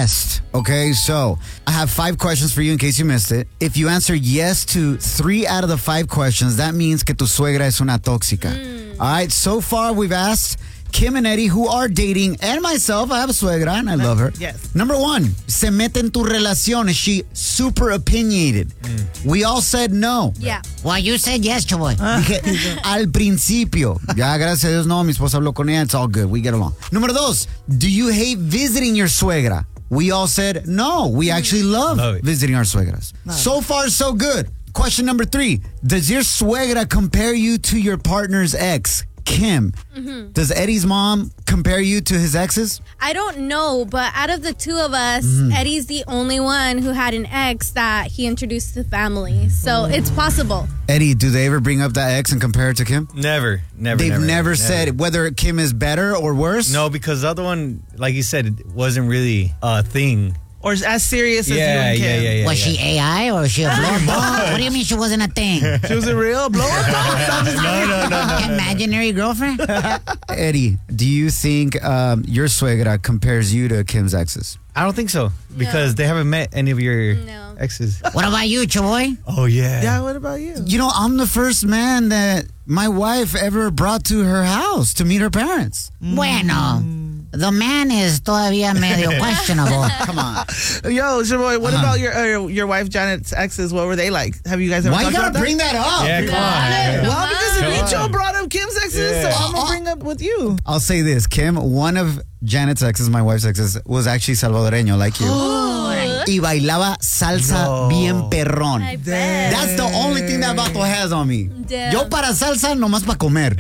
test. Okay, so I have 5 questions for you in case you missed it. If you answer yes to 3 out of the 5 questions, that means que tu suegra es una tóxica. All right, so far we've asked Kim and Eddie, who are dating, and myself, I have a suegra and I love her. Yes. Number 1, se mete en tu relación. Is she super opinionated? We all said no. Yeah. Well, you said yes, Chaboy. Dije, al principio. Ya, gracias a Dios, no. Mi esposa habló con ella. It's all good. We get along. Número 2, do you hate visiting your suegra? We all said no. We actually love it. visiting our suegras. So far, so good. Question number 3, does your suegra compare you to your partner's ex? Kim, does Eddie's mom compare you to his exes? I don't know, but out of the 2 of us, Eddie's the only one who had an ex that he introduced to the family. So it's possible. Eddie, do they ever bring up that ex and compare it to Kim? Never. They've never said whether Kim is better or worse? No, because the other one, like you said, it wasn't really a thing. Or as serious as you and Kim. Yeah. Was she AI or was she a blow-up? What do you mean she wasn't a thing? She was a real blow-up? No. Imaginary girlfriend? Eddie, do you think your suegra compares you to Kim's exes? I don't think so, because they haven't met any of your No. exes. What about you, Chaboy? Oh, yeah. Yeah, what about you? You know, I'm the first man that my wife ever brought to her house to meet her parents. Bueno, the man is todavía medio questionable. Come on. Yo, Shaboy, what about your wife Janet's exes? What were they like? Have you guys ever Why you talked gotta about bring that up? Yeah, come on. Well, because Richo brought up Kim's exes, so I'm going to bring up with you. I'll say this, Kim, one of Janet's exes, my wife's exes, was actually salvadoreño like you. Y bailaba salsa bien perrón. I bet. That's the only thing that vato has on me. Damn. Yo para salsa, nomás para comer.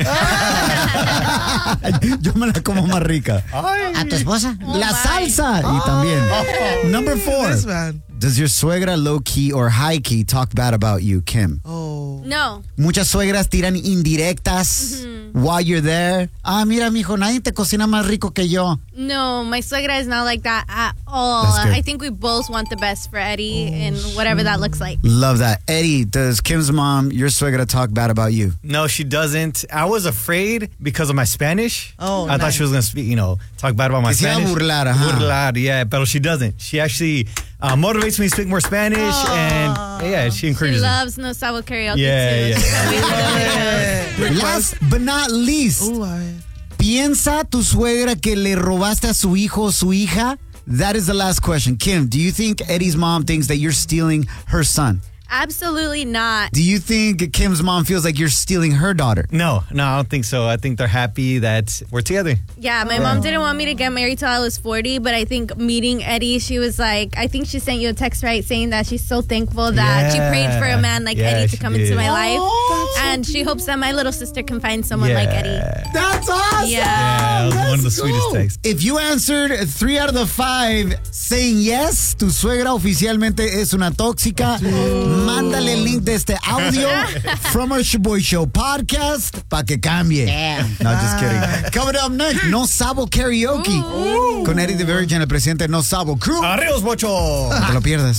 Yo me la como más rica. ¿A tu esposa? La salsa. Y también. Number 4. This man. Does your suegra low-key or high-key talk bad about you, Kim? Oh. No. Muchas suegras tiran indirectas while you're there. Mira, mijo, nadie te cocina más rico que yo. No, my suegra is not like that at all. That's good. I think we both want the best for Eddie and whatever that looks like. Love that. Eddie, does Kim's mom, your suegra, talk bad about you? No, she doesn't. I was afraid because of my Spanish. Oh, I thought she was going to speak, talk bad about my Que se iba a Spanish. burlar, ajá. Burlar, yeah, but she doesn't. She actually motivates me to speak more Spanish, and she She encourages me. loves No Sabo karaoke Yeah, too. yeah. Last but not least, ¿piensa tu suegra que le robaste a su hijo o su hija? That is the last question. Kim, do you think Eddie's mom thinks that you're stealing her son? Absolutely not. Do you think Kim's mom feels like you're stealing her daughter? No, I don't think so. I think they're happy that we're together. Yeah, my mom didn't want me to get married till I was 40, but I think meeting Eddie, she was like, I think she sent you a text, right, saying that she's so thankful that she prayed for a man like Eddie to she come into did. my life. Oh, And she hopes that my little sister can find someone like Eddie. That's awesome. Yeah. Yeah, that was one of the Let's sweetest go. texts. If you answered 3 out of the 5 saying yes, tu suegra oficialmente es una tóxica. Mándale el link de este audio from our Shaboy Show podcast pa' que cambie. Damn. No, just kidding. Coming up next, No Sabo Karaoke con Eddie the Virgin, el presidente de No Sabo Crew. ¡Arrios, bocho! No te lo pierdas.